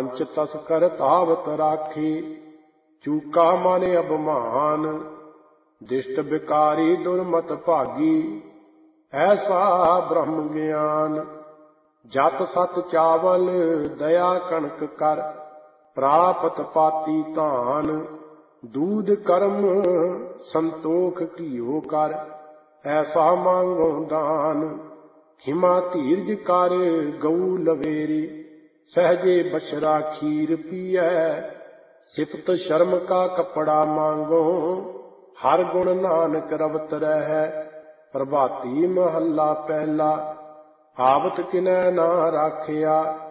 ਪੰਚ ਤਸਕਰ ਤਾਵਤ ਰਾਖੀ, ਚੂਕਾ ਮਨ ਅਭਮਾਨ। ਦਿਸ਼ਟ ਬਿਕਾਰੀ ਦੁਰਮਤ ਭਾਗੀ, ਐਸਾ ਬ੍ਰਹਮ ਗਿਆਨ। ਜਤ ਸਤ ਚਾਵਲ ਦਇਆ ਕਣਕ ਕਰ, ਪ੍ਰਾਪਤ ਪਾਤੀ ਧਾਨ। ਦੂਧ ਕਰਮ ਸੰਤੋਖ ਘੀਓ ਕਰ, ਐਸਾ ਮੰਗੋ ਦਾਨ। ਖਿਮਾ ਧੀਰਜ ਕਰ ਗਊ ਲਵੇਰੀ, ਸਹਜੇ ਬਛੜਾ ਖੀਰ ਪੀਐ। ਸਿਫਤ ਸ਼ਰਮ ਕਾ ਕੱਪੜਾ ਮਾਂਗੋ, ਹਰ ਗੁਣ ਨਾਨਕ ਰਵਤ ਰਹੈ। ਪ੍ਰਭਾਤੀ ਮਹੱਲਾ ਪਹਿਲਾ, ਆਵਤ ਕਿਨੈ ਨਾ ਰਾਖਿਆ,